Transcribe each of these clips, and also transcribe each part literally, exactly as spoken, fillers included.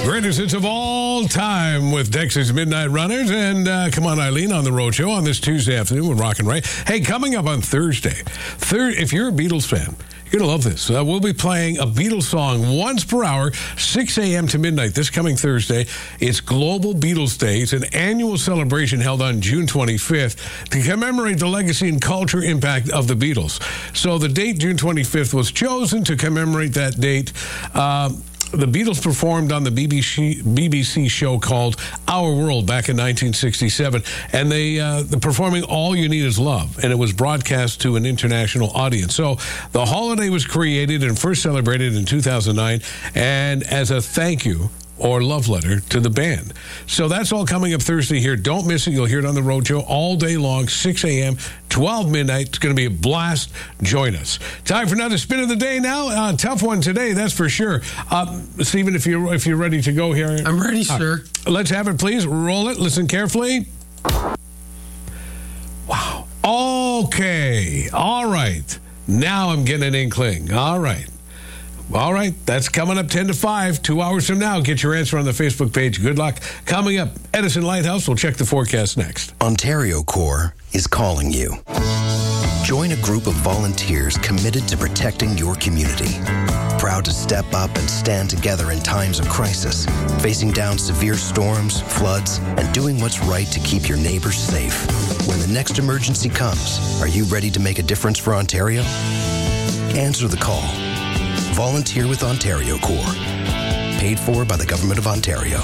Greatest hits of all time with Dexter's Midnight Runners. And uh, come on, Eileen, on the Road Show on this Tuesday afternoon with Rock and Ray. Hey, coming up on Thursday, thir- if you're a Beatles fan, you're going to love this. Uh, we'll be playing a Beatles song once per hour, six a.m. to midnight, this coming Thursday. It's Global Beatles Day. It's an annual celebration held on June twenty-fifth to commemorate the legacy and culture impact of the Beatles. So the date, June twenty-fifth, was chosen to commemorate that date. Uh, The Beatles performed on the B B C, B B C show called Our World back in nineteen sixty-seven, and they uh, the performing All You Need Is Love, and it was broadcast to an international audience. So the holiday was created and first celebrated in two thousand nine, and as a thank you or love letter to the band. So that's all coming up Thursday here. Don't miss it. You'll hear it on the Road Show all day long, six a.m., twelve midnight. It's going to be a blast. Join us. Time for another spin of the day now. Uh, tough one today, that's for sure. Uh, Stephen, if you're, if you're ready to go here. I'm ready, uh, sir. Let's have it, please. Roll it. Listen carefully. Wow. Okay. All right. Now I'm getting an inkling. All right. All right, that's coming up ten to five, two hours from now. Get your answer on the Facebook page. Good luck. Coming up, Edison Lighthouse. We'll check the forecast next. Ontario Corps is calling you. Join a group of volunteers committed to protecting your community. Proud to step up and stand together in times of crisis, facing down severe storms, floods, and doing what's right to keep your neighbors safe. When the next emergency comes, are you ready to make a difference for Ontario? Answer the call. Volunteer with Ontario Corps. Paid for by the Government of Ontario.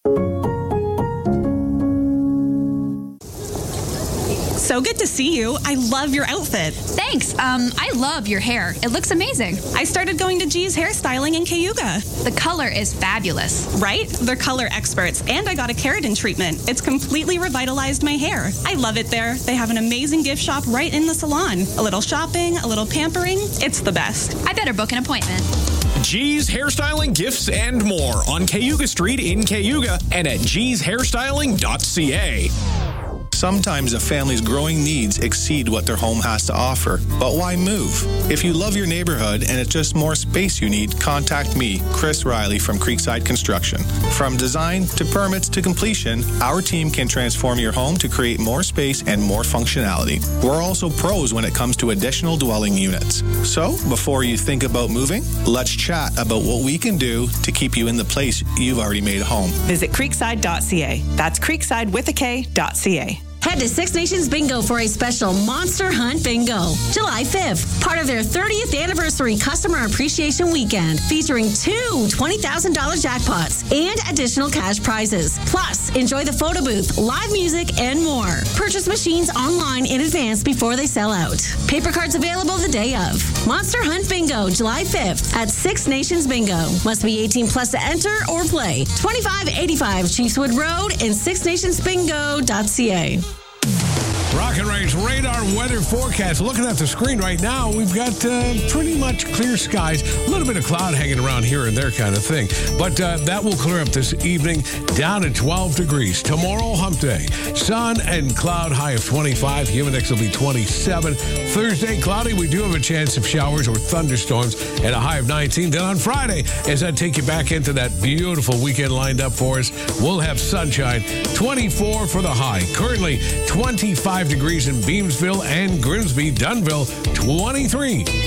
So good to see you. I love your outfit. Thanks. Um, I love your hair. It looks amazing. I started going to G's Hairstyling in Cayuga. The color is fabulous. Right? They're color experts, and I got a keratin treatment. It's completely revitalized my hair. I love it there. They have an amazing gift shop right in the salon. A little shopping, a little pampering. It's the best. I better book an appointment. G's Hairstyling, Gifts, and more on Cayuga Street in Cayuga and at gees hairstyling dot c a. Sometimes a family's growing needs exceed what their home has to offer. But why move? If you love your neighborhood and it's just more space you need, contact me, Chris Riley from Creekside Construction. From design to permits to completion, our team can transform your home to create more space and more functionality. We're also pros when it comes to additional dwelling units. So, before you think about moving, let's chat about what we can do to keep you in the place you've already made home. Visit creekside dot c a. That's creekside with a K dot c a. Head to Six Nations Bingo for a special Monster Hunt Bingo, July fifth, part of their thirtieth anniversary customer appreciation weekend, featuring two twenty thousand dollars jackpots and additional cash prizes. Plus, enjoy the photo booth, live music, and more. Purchase machines online in advance before they sell out. Paper cards available the day of. Monster Hunt Bingo, July fifth at Six Nations Bingo. Must be eighteen plus to enter or play. twenty-five eighty-five Chiefswood Road and six nations bingo dot c a. Rock and Ray's radar weather forecast. Looking at the screen right now, we've got uh, pretty much clear skies. A little bit of cloud hanging around here and there kind of thing. But uh, that will clear up this evening, down to twelve degrees. Tomorrow, hump day. Sun and cloud, high of twenty-five. Humidex will be twenty-seven. Thursday, cloudy. We do have a chance of showers or thunderstorms at a high of nineteen. Then on Friday, as I take you back into that beautiful weekend lined up for us, we'll have sunshine. twenty-four for the high. Currently, twenty-five degrees in Beamsville and Grimsby. Dunnville, twenty-three.